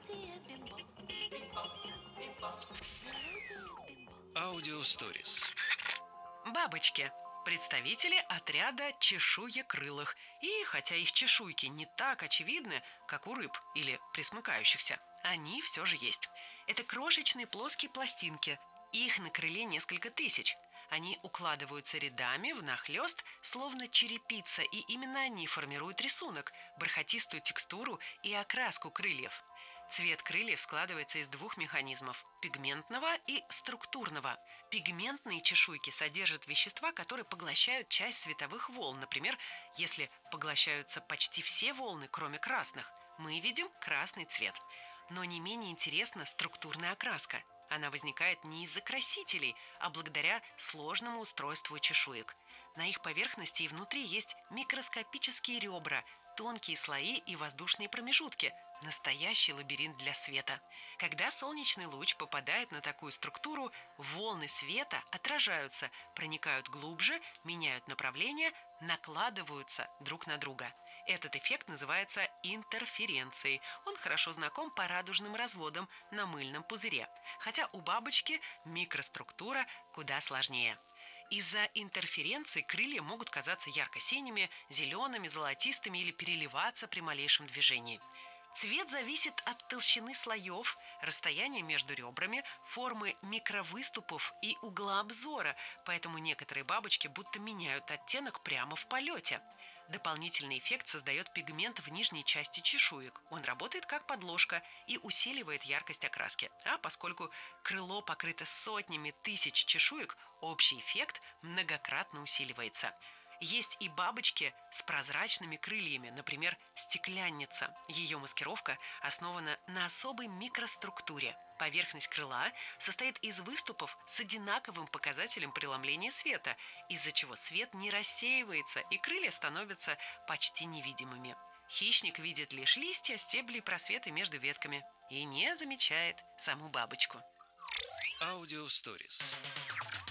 Аудиосторис. Бабочки – представители отряда чешуекрылых. И хотя их чешуйки не так очевидны, как у рыб или пресмыкающихся, они все же есть. Это крошечные плоские пластинки. Их на крыле несколько тысяч. Они укладываются рядами внахлёст, словно черепица, и именно они формируют рисунок, бархатистую текстуру и окраску крыльев. Цвет крыльев складывается из двух механизмов – пигментного и структурного. Пигментные чешуйки содержат вещества, которые поглощают часть световых волн. Например, если поглощаются почти все волны, кроме красных, мы видим красный цвет. Но не менее интересна структурная окраска. Она возникает не из-за красителей, а благодаря сложному устройству чешуек. На их поверхности и внутри есть микроскопические ребра, тонкие слои и воздушные промежутки. Настоящий лабиринт для света. Когда солнечный луч попадает на такую структуру, волны света отражаются, проникают глубже, меняют направление, накладываются друг на друга. Этот эффект называется интерференцией. Он хорошо знаком по радужным разводам на мыльном пузыре. Хотя у бабочки микроструктура куда сложнее. Из-за интерференции крылья могут казаться ярко-синими, зелеными, золотистыми или переливаться при малейшем движении. Цвет зависит от толщины слоев, расстояния между ребрами, формы микровыступов и угла обзора, поэтому некоторые бабочки будто меняют оттенок прямо в полете. Дополнительный эффект создает пигмент в нижней части чешуек. Он работает как подложка и усиливает яркость окраски. А поскольку крыло покрыто сотнями тысяч чешуек, общий эффект многократно усиливается. Есть и бабочки с прозрачными крыльями, например, стеклянница. Ее маскировка основана на особой микроструктуре. Поверхность крыла состоит из выступов с одинаковым показателем преломления света, из-за чего свет не рассеивается и крылья становятся почти невидимыми. Хищник видит лишь листья, стебли и просветы между ветками и не замечает саму бабочку. Аудиосторис.